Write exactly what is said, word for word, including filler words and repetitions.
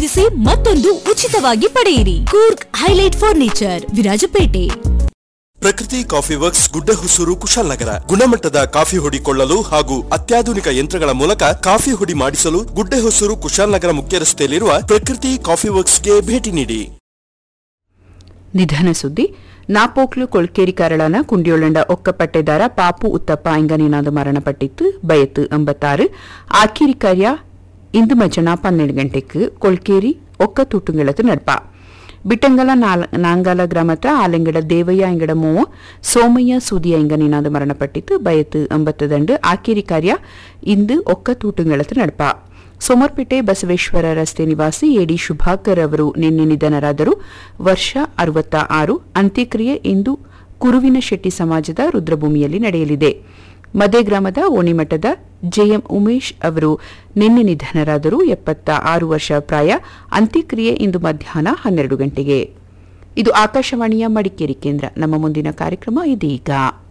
ಖರೀದಿಸಿ ಮತ್ತೊಂದು ಉಚಿತವಾಗಿ ಪಡೆಯಿರಿ. Coorg highlight furniture, Virajpet. ಪ್ರಕೃತಿ ಕಾಫಿ ವರ್ಕ್ಸ್ ಗುಡ್ಡೆಹೊಸೂರು, ಕುಶಾಲನಗರ. ಗುಣಮಟ್ಟದ ಕಾಫಿ ಹುಡಿ ಕೊಳ್ಳಲು ಹಾಗೂ ಅತ್ಯಾಧುನಿಕ ಯಂತ್ರಗಳ ಮೂಲಕ ಕಾಫಿ ಹುಡಿ ಮಾಡಿಸಲು ಗುಡ್ಡೆಹೊಸೂರು, ಕುಶಾಲನಗರ ಮುಖ್ಯ ರಸ್ತೆಯಲ್ಲಿರುವ ಪ್ರಕೃತಿ ಕಾಫಿ ವರ್ಕ್ಸ್ಗೆ ಭೇಟಿ ನೀಡಿ. ನಿಧನ ಸುದ್ದಿ. ನಾಪೋಕ್ಲು ಕೊಳ್ಕೇರಿ ಕರಳನ ಕುಂಡಿಯೊಳಂಡ ಒಕ್ಕ ಪಟ್ಟೆದಾರ ಪಾಪು ಉತ್ತಪ್ಪ ಇಂಗನಿನಾದ ಮರಣಪಟ್ಟಿತ್ತು. ಬಯತ್ತು ಎಂಬತ್ತಾರು. ಆಕಿರಿ ಕಾರ್ಯ ಇಂದು ಮಧ್ಯಾಹ್ನ ಪನ್ನೆರಡು ಗಂಟೆಗೆ ಕೊಳ್ಕೇರಿ ಒಕ್ಕ ತೂಟುಂಗಳತ್ತು ನಡ್ಪ. ಬಿಟ್ಟಂಗಲ ನಾಂಗಾಲ ಗ್ರಾಮದ ಆಲೆಂಗಡ ದೇವಯ್ಯ ಎಂಗಡ ಮೂವ ಸೋಮಯ್ಯ ಸೂದಿಯ ಎಂಗನಿನಾದ ಮರಣಪಟ್ಟಿತ್ತು. ಬಯತ್ತು ಎಂಬತ್ತು ದಂಡು. ಆಕಿರಿ ಕಾರ್ಯ ಇಂದು ಒಕ್ಕ ತೂಟುಂಗಳತ್ತು ನಡ್ಪ. ಸೋಮರ್ಪೇಟೆ ಬಸವೇಶ್ವರ ರಸ್ತೆ ನಿವಾಸಿ ಎಡಿ ಶುಭಾಕರ್ ಅವರು ನಿನ್ನೆ ನಿಧನರಾದರು. ವರ್ಷ ಅರವತ್ತ ಆರು. ಅಂತ್ಯಕ್ರಿಯೆ ಇಂದು ಕುರುವಿನ ಶೆಟ್ಟಿ ಸಮಾಜದ ರುದ್ರಭೂಮಿಯಲ್ಲಿ ನಡೆಯಲಿದೆ. ಮದೆ ಗ್ರಾಮದ ಓಣಿಮಠದ ಜೆಎಂ ಉಮೇಶ್ ಅವರು ನಿನ್ನೆ ನಿಧನರಾದರು. ಎಪ್ಪತ್ತ ಆರು ವರ್ಷ ಪ್ರಾಯ. ಅಂತ್ಯಕ್ರಿಯೆ ಇಂದು ಮಧ್ಯಾಹ್ನ ಹನ್ನೆರಡು ಗಂಟೆಗೆ. ಇದು ಆಕಾಶವಾಣಿಯ ಮಡಿಕೇರಿ ಕೇಂದ್ರ. ನಮ್ಮ ಮುಂದಿನ ಕಾರ್ಯಕ್ರಮ ಇದೀಗ.